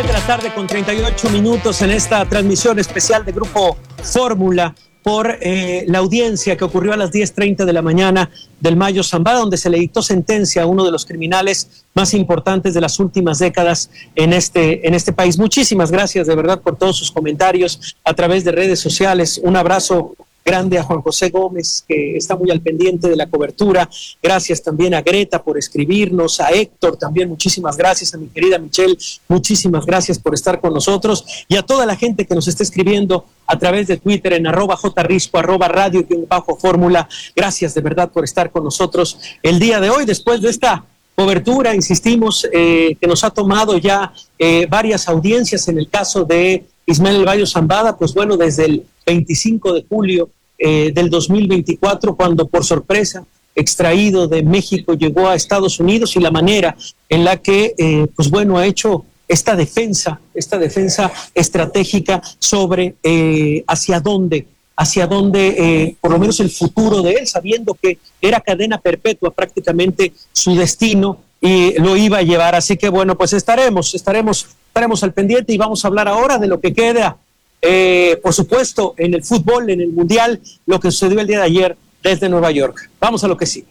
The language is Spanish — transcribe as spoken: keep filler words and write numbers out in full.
De la tarde con treinta y ocho minutos en esta transmisión especial de Grupo Fórmula por eh, la audiencia que ocurrió a las diez treinta de la mañana del Mayo Zambada, donde se le dictó sentencia a uno de los criminales más importantes de las últimas décadas en este, en este país. Muchísimas gracias de verdad por todos sus comentarios a través de redes sociales. Un abrazo grande a Juan José Gómez, que está muy al pendiente de la cobertura. Gracias también a Greta por escribirnos, a Héctor también, muchísimas gracias, a mi querida Michelle, muchísimas gracias por estar con nosotros, y a toda la gente que nos está escribiendo a través de Twitter en arroba jrisco, arroba radio bajo fórmula. Gracias de verdad por estar con nosotros el día de hoy, después de esta cobertura, insistimos, eh, que nos ha tomado ya eh, varias audiencias en el caso de Ismael El Mayo Zambada. Pues bueno, desde el veinticinco de julio eh, del dos mil veinticuatro, cuando por sorpresa, extraído de México, llegó a Estados Unidos, y la manera en la que, eh, pues bueno, ha hecho esta defensa, esta defensa estratégica sobre eh, hacia dónde, hacia dónde, eh, por lo menos el futuro de él, sabiendo que era cadena perpetua prácticamente su destino y lo iba a llevar. Así que bueno, pues estaremos, estaremos, estaremos al pendiente, y vamos a hablar ahora de lo que queda, eh, por supuesto, en el fútbol, en el Mundial, lo que sucedió el día de ayer desde Nueva York. Vamos a lo que sigue.